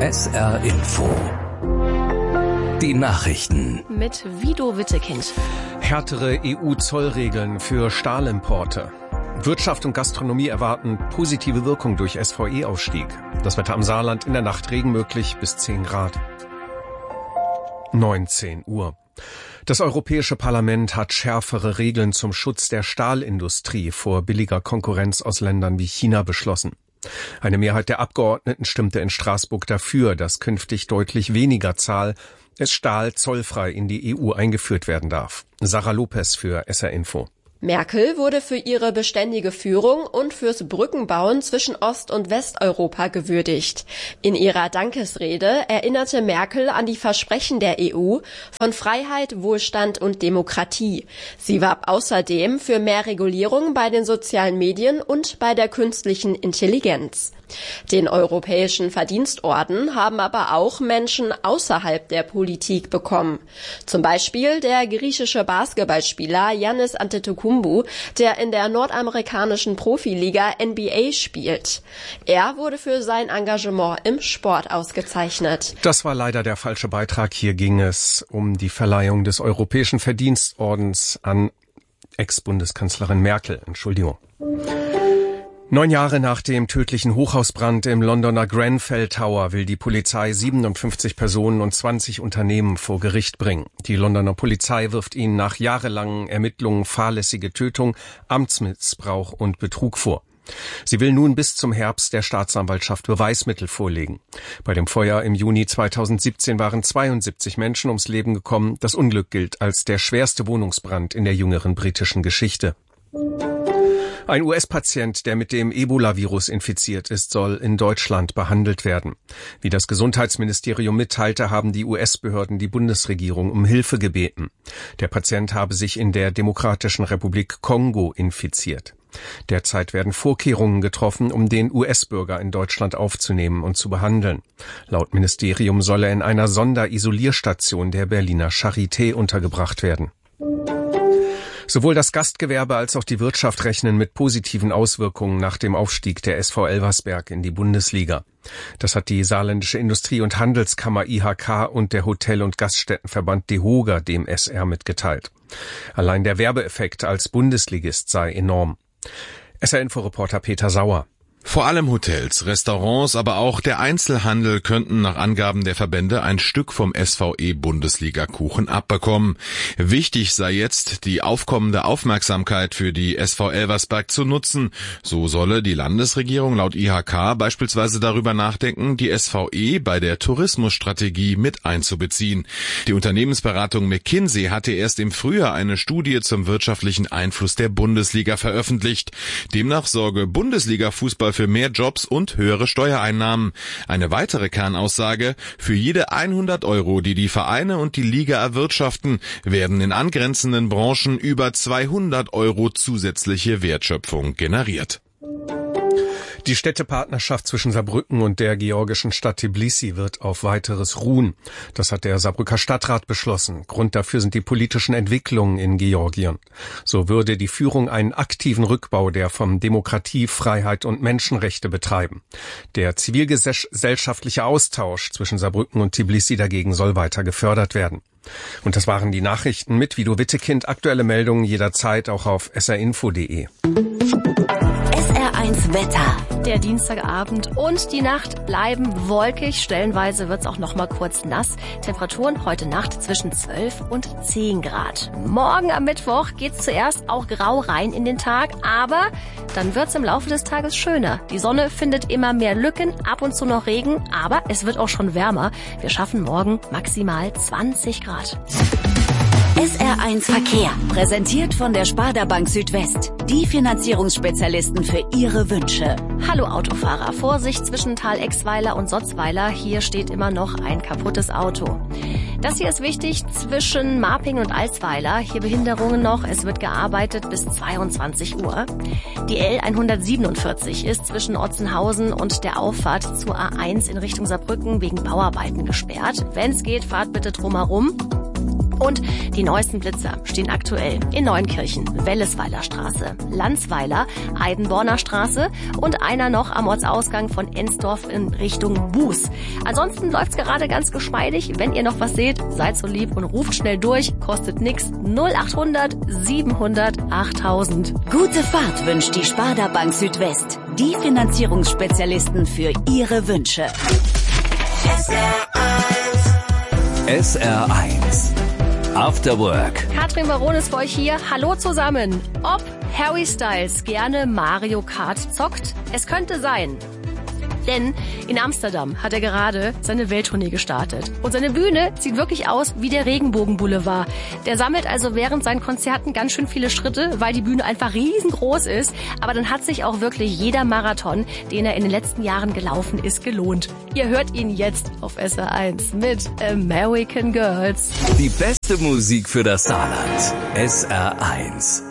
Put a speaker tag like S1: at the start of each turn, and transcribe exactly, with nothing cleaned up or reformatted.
S1: S R Info. Die Nachrichten.
S2: Mit Vido Wittekind.
S3: Härtere E U-Zollregeln für Stahlimporte. Wirtschaft und Gastronomie erwarten positive Wirkung durch S V E-Ausstieg. Das Wetter am Saarland in der Nacht Regen möglich bis zehn Grad. neunzehn Uhr. Das Europäische Parlament hat schärfere Regeln zum Schutz der Stahlindustrie vor billiger Konkurrenz aus Ländern wie China beschlossen. Eine Mehrheit der Abgeordneten stimmte in Straßburg dafür, dass künftig deutlich weniger Zahl es Stahl zollfrei in die E U eingeführt werden darf. Sarah Lopez für S R Info.
S2: Merkel wurde für ihre beständige Führung und fürs Brückenbauen zwischen Ost- und Westeuropa gewürdigt. In ihrer Dankesrede erinnerte Merkel an die Versprechen der E U von Freiheit, Wohlstand und Demokratie. Sie warb außerdem für mehr Regulierung bei den sozialen Medien und bei der künstlichen Intelligenz. Den Europäischen Verdienstorden haben aber auch Menschen außerhalb der Politik bekommen. Zum Beispiel der griechische Basketballspieler Yannis Antetokounmpo, der in der nordamerikanischen Profiliga N B A spielt. Er wurde für sein Engagement im Sport ausgezeichnet.
S3: Das war leider der falsche Beitrag. Hier ging es um die Verleihung des Europäischen Verdienstordens an Ex-Bundeskanzlerin Merkel. Entschuldigung. Neun Jahre nach dem tödlichen Hochhausbrand im Londoner Grenfell Tower will die Polizei siebenundfünfzig Personen und zwanzig Unternehmen vor Gericht bringen. Die Londoner Polizei wirft ihnen nach jahrelangen Ermittlungen fahrlässige Tötung, Amtsmissbrauch und Betrug vor. Sie will nun bis zum Herbst der Staatsanwaltschaft Beweismittel vorlegen. Bei dem Feuer im Juni zweitausendsiebzehn waren zweiundsiebzig Menschen ums Leben gekommen. Das Unglück gilt als der schwerste Wohnungsbrand in der jüngeren britischen Geschichte. Ein U S-Patient, der mit dem Ebola-Virus infiziert ist, soll in Deutschland behandelt werden. Wie das Gesundheitsministerium mitteilte, haben die U S-Behörden die Bundesregierung um Hilfe gebeten. Der Patient habe sich in der Demokratischen Republik Kongo infiziert. Derzeit werden Vorkehrungen getroffen, um den U S-Bürger in Deutschland aufzunehmen und zu behandeln. Laut Ministerium soll er in einer Sonderisolierstation der Berliner Charité untergebracht werden. Sowohl das Gastgewerbe als auch die Wirtschaft rechnen mit positiven Auswirkungen nach dem Aufstieg der S V Elversberg in die Bundesliga. Das hat die Saarländische Industrie- und Handelskammer I H K und der Hotel- und Gaststättenverband DEHOGA dem S R mitgeteilt. Allein der Werbeeffekt als Bundesligist sei enorm. S R-Info-Reporter Peter Sauer.
S4: Vor allem Hotels, Restaurants, aber auch der Einzelhandel könnten nach Angaben der Verbände ein Stück vom S V E-Bundesliga-Kuchen abbekommen. Wichtig sei jetzt, die aufkommende Aufmerksamkeit für die S V Elversberg zu nutzen. So solle die Landesregierung laut I H K beispielsweise darüber nachdenken, die S V E bei der Tourismusstrategie mit einzubeziehen. Die Unternehmensberatung McKinsey hatte erst im Frühjahr eine Studie zum wirtschaftlichen Einfluss der Bundesliga veröffentlicht. Demnach sorge Bundesliga-Fußball für mehr Jobs und höhere Steuereinnahmen. Eine weitere Kernaussage: Für jede hundert Euro, die die Vereine und die Liga erwirtschaften, werden in angrenzenden Branchen über zweihundert Euro zusätzliche Wertschöpfung generiert.
S3: Die Städtepartnerschaft zwischen Saarbrücken und der georgischen Stadt Tbilisi wird auf weiteres ruhen. Das hat der Saarbrücker Stadtrat beschlossen. Grund dafür sind die politischen Entwicklungen in Georgien. So würde die Führung einen aktiven Rückbau der von Demokratie, Freiheit und Menschenrechte betreiben. Der zivilgesellschaftliche Austausch zwischen Saarbrücken und Tbilisi dagegen soll weiter gefördert werden. Und das waren die Nachrichten mit Vido Wittekind. Aktuelle Meldungen jederzeit auch auf s r info punkt de.
S5: S R eins Wetter.
S2: Der Dienstagabend und die Nacht bleiben wolkig. Stellenweise wird's auch noch mal kurz nass. Temperaturen heute Nacht zwischen zwölf und zehn Grad. Morgen am Mittwoch geht's zuerst auch grau rein in den Tag, aber dann wird's im Laufe des Tages schöner. Die Sonne findet immer mehr Lücken, ab und zu noch Regen, aber es wird auch schon wärmer. Wir schaffen morgen maximal zwanzig Grad.
S5: S R eins Verkehr, präsentiert von der Sparda Bank Südwest. Die Finanzierungsspezialisten für Ihre Wünsche.
S2: Hallo Autofahrer, Vorsicht zwischen Thalexweiler und Sotzweiler. Hier steht immer noch ein kaputtes Auto. Das hier ist wichtig zwischen Marping und Alsweiler. Hier Behinderungen noch. Es wird gearbeitet bis zweiundzwanzig Uhr. Die L hundertsiebenundvierzig ist zwischen Otzenhausen und der Auffahrt zur A eins in Richtung Saarbrücken wegen Bauarbeiten gesperrt. Wenn es geht, fahrt bitte drumherum.
S6: Und die neuesten Blitzer stehen aktuell in Neunkirchen, Wellesweiler Straße, Landsweiler, Eidenborner Straße und einer noch am Ortsausgang von Ensdorf in Richtung Buß. Ansonsten läuft's gerade ganz geschmeidig. Wenn ihr noch was seht, seid so lieb und ruft schnell durch. Kostet nix. null achthundert siebenhundert achttausend.
S5: Gute Fahrt wünscht die Sparda Bank Südwest. Die Finanzierungsspezialisten für Ihre Wünsche.
S1: S R eins After Work.
S6: Katrin Baron ist für euch hier. Hallo zusammen. Ob Harry Styles gerne Mario Kart zockt? Es könnte sein. Denn in Amsterdam hat er gerade seine Welttournee gestartet. Und seine Bühne sieht wirklich aus wie der Regenbogenboulevard. Der sammelt also während seinen Konzerten ganz schön viele Schritte, weil die Bühne einfach riesengroß ist. Aber dann hat sich auch wirklich jeder Marathon, den er in den letzten Jahren gelaufen ist, gelohnt. Ihr hört ihn jetzt auf S R eins mit American Girls.
S1: Die beste Musik für das Saarland. S R eins.